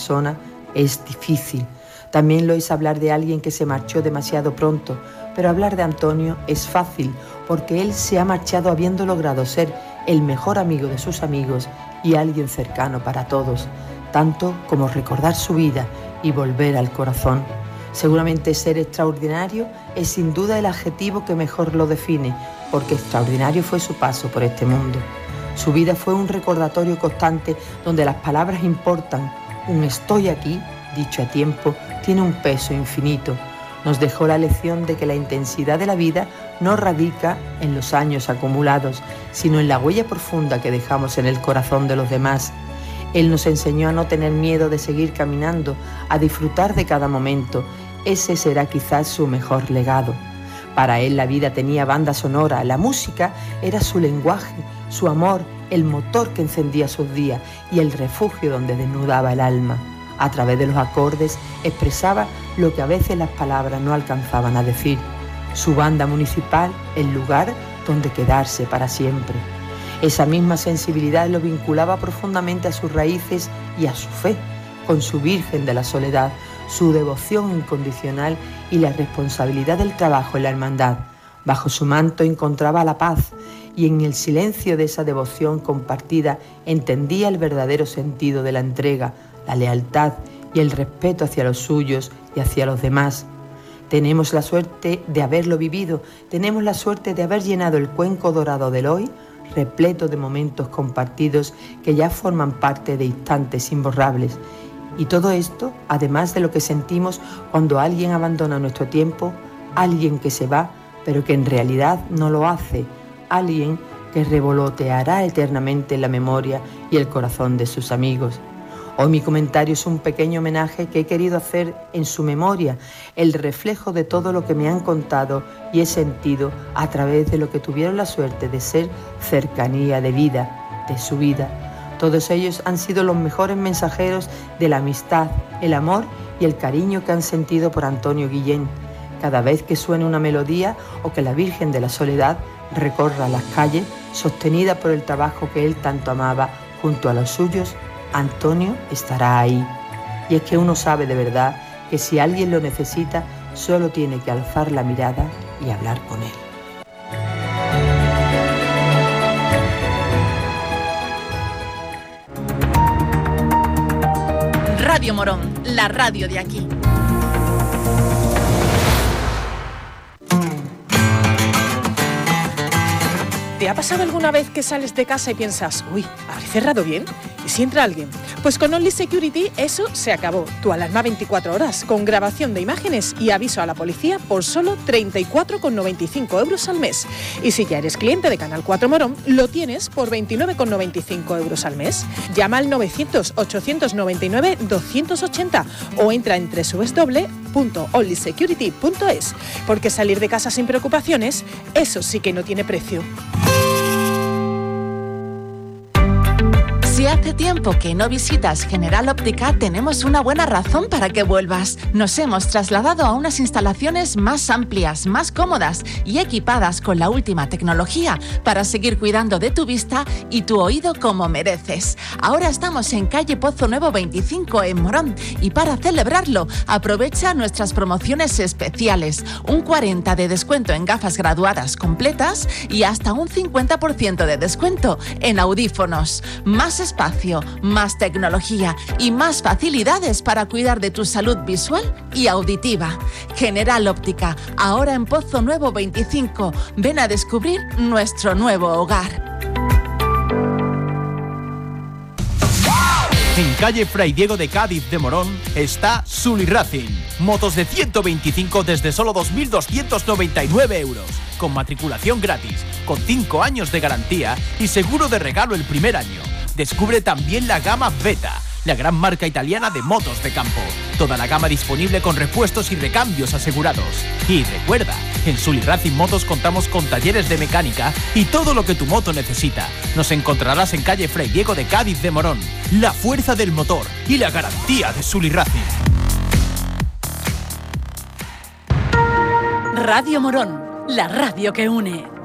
persona es difícil. También lo es hablar de alguien que se marchó demasiado pronto, pero hablar de Antonio es fácil porque él se ha marchado habiendo logrado ser el mejor amigo de sus amigos y alguien cercano para todos, tanto como recordar su vida y volver al corazón. Seguramente ser extraordinario es sin duda el adjetivo que mejor lo define, porque extraordinario fue su paso por este mundo. Su vida fue un recordatorio constante donde las palabras importan. Un estoy aquí, dicho a tiempo, tiene un peso infinito. Nos dejó la lección de que la intensidad de la vida no radica en los años acumulados, sino en la huella profunda que dejamos en el corazón de los demás. Él nos enseñó a no tener miedo de seguir caminando, a disfrutar de cada momento. Ese será quizás su mejor legado. Para él la vida tenía banda sonora, la música era su lenguaje, su amor, el motor que encendía sus días y el refugio donde desnudaba el alma. A través de los acordes expresaba lo que a veces las palabras no alcanzaban a decir. Su banda municipal, el lugar donde quedarse para siempre. Esa misma sensibilidad lo vinculaba profundamente a sus raíces y a su fe, con su Virgen de la Soledad, su devoción incondicional y la responsabilidad del trabajo en la hermandad. Bajo su manto encontraba la paz y en el silencio de esa devoción compartida entendía el verdadero sentido de la entrega, la lealtad y el respeto hacia los suyos y hacia los demás. Tenemos la suerte de haberlo vivido, tenemos la suerte de haber llenado el cuenco dorado del hoy, repleto de momentos compartidos que ya forman parte de instantes imborrables. Y todo esto, además de lo que sentimos cuando alguien abandona nuestro tiempo, alguien que se va, pero que en realidad no lo hace, alguien que revoloteará eternamente en la memoria y el corazón de sus amigos. Hoy mi comentario es un pequeño homenaje que he querido hacer en su memoria, el reflejo de todo lo que me han contado y he sentido a través de lo que tuvieron la suerte de ser cercanía de vida, de su vida. Todos ellos han sido los mejores mensajeros de la amistad, el amor y el cariño que han sentido por Antonio Guillén. Cada vez que suene una melodía o que la Virgen de la Soledad recorra las calles, sostenida por el trabajo que él tanto amaba junto a los suyos, Antonio estará ahí. Y es que uno sabe de verdad que si alguien lo necesita, solo tiene que alzar la mirada y hablar con él. Radio Morón, la radio de aquí. ¿Te ha pasado alguna vez que sales de casa y piensas, uy, ¿habré cerrado bien? ¿Y si entra alguien? Pues con Only Security eso se acabó. Tu alarma 24 horas, con grabación de imágenes y aviso a la policía por solo 34,95 euros al mes. Y si ya eres cliente de Canal 4 Morón, lo tienes por 29,95 euros al mes. Llama al 900-899-280 o entra en www.onlysecurity.es, porque salir de casa sin preocupaciones, eso sí que no tiene precio. Si hace tiempo que no visitas General Óptica, tenemos una buena razón para que vuelvas. Nos hemos trasladado a unas instalaciones más amplias, más cómodas y equipadas con la última tecnología para seguir cuidando de tu vista y tu oído como mereces. Ahora estamos en calle Pozo Nuevo 25 en Morón y para celebrarlo aprovecha nuestras promociones especiales. Un 40% de descuento en gafas graduadas completas y hasta un 50% de descuento en audífonos. Más espacio, más tecnología y más facilidades para cuidar de tu salud visual y auditiva. General Óptica, ahora en Pozo Nuevo 25. Ven a descubrir nuestro nuevo hogar. En calle Fray Diego de Cádiz de Morón está Sully Racing. Motos de 125 desde solo 2.299 euros. Con matriculación gratis, con 5 años de garantía y seguro de regalo el primer año. Descubre también la gama Beta, la gran marca italiana de motos de campo. Toda la gama disponible con repuestos y recambios asegurados. Y recuerda, en Sully Racing Motos contamos con talleres de mecánica y todo lo que tu moto necesita. Nos encontrarás en calle Fray Diego de Cádiz de Morón. La fuerza del motor y la garantía de Sully Racing. Radio Morón, la radio que une.